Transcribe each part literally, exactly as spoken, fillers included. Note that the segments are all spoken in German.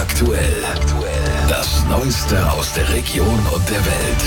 aktuell. Das Neueste aus der Region und der Welt.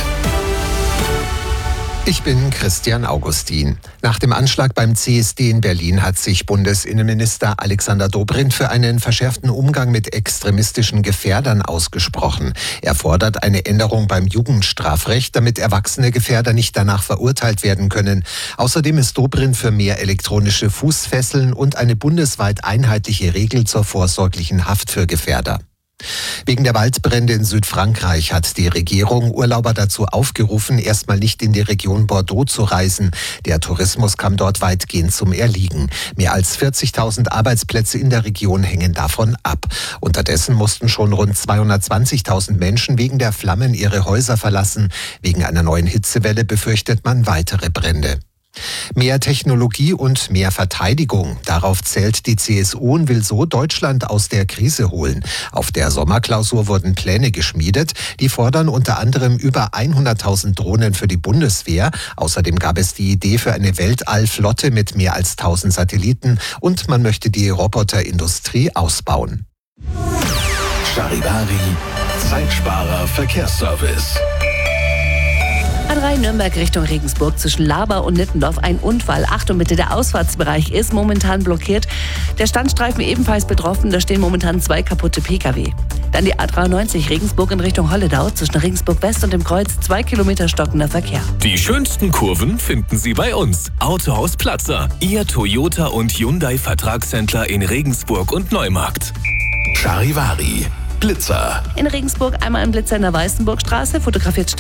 Ich bin Christian Augustin. Nach dem Anschlag beim C S D in Berlin hat sich Bundesinnenminister Alexander Dobrindt für einen verschärften Umgang mit extremistischen Gefährdern ausgesprochen. Er fordert eine Änderung beim Jugendstrafrecht, damit erwachsene Gefährder nicht danach verurteilt werden können. Außerdem ist Dobrindt für mehr elektronische Fußfesseln und eine bundesweit einheitliche Regel zur vorsorglichen Haft für Gefährder. Wegen der Waldbrände in Südfrankreich hat die Regierung Urlauber dazu aufgerufen, erstmal nicht in die Region Bordeaux zu reisen. Der Tourismus kam dort weitgehend zum Erliegen. Mehr als vierzigtausend Arbeitsplätze in der Region hängen davon ab. Unterdessen mussten schon rund zweihundertzwanzigtausend Menschen wegen der Flammen ihre Häuser verlassen. Wegen einer neuen Hitzewelle befürchtet man weitere Brände. Mehr Technologie und mehr Verteidigung. Darauf zählt die C S U und will so Deutschland aus der Krise holen. Auf der Sommerklausur wurden Pläne geschmiedet. Die fordern unter anderem über hunderttausend Drohnen für die Bundeswehr. Außerdem gab es die Idee für eine Weltallflotte mit mehr als tausend Satelliten. Und man möchte die Roboterindustrie ausbauen. Charivari, Zeitsparer Verkehrsservice. A drei Nürnberg Richtung Regensburg zwischen Laber und Nittendorf ein Unfall. Achtung bitte, der Ausfahrtsbereich ist momentan blockiert. Der Standstreifen ebenfalls betroffen, da stehen momentan zwei kaputte Pkw. Dann die A dreiundneunzig Regensburg in Richtung Holledau zwischen Regensburg West und dem Kreuz, zwei Kilometer stockender Verkehr. Die schönsten Kurven finden Sie bei uns. Autohaus Platzer, Ihr Toyota und Hyundai Vertragshändler in Regensburg und Neumarkt. Charivari, Blitzer. In Regensburg einmal ein Blitzer in der Weißenburgstraße, fotografiert